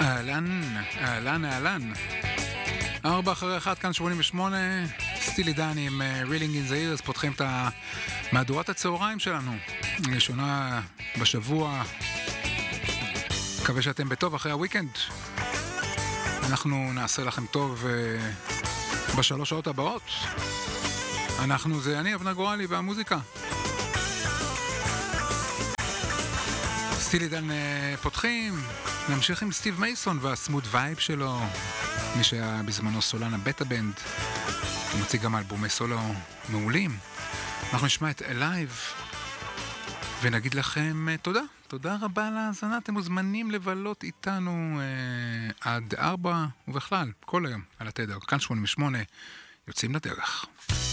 אהלן, אהלן, אהלן. 4:01, כאן 88, סטילי דני עם רילינג אין זעיר, אז פותחים את מהדורת הצהריים שלנו. ראשונה בשבוע, מקווה שאתם בטוב אחרי הוויקנד. אנחנו נעשה לכם טוב בשלוש שעות הבאות. זה אני, אבנר גורלי והמוזיקה. סטילי דן פותחים, נמשיך עם סטיב מייסון והסמוד וייב שלו, מי שהיה בזמנו סולן הבטה בנד, הוא מציג גם אלבומי סולו מעולים. אנחנו נשמע את אלייב ונגיד לכם תודה רבה על ההאזנה. אתם מוזמנים לבלות איתנו עד 4 ובכלל כל היום על התדר, כאן 88, יוצאים לדרך.